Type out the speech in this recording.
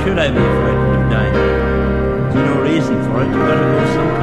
should I be frightened of dying? There's no reason for it. You've got to go somewhere.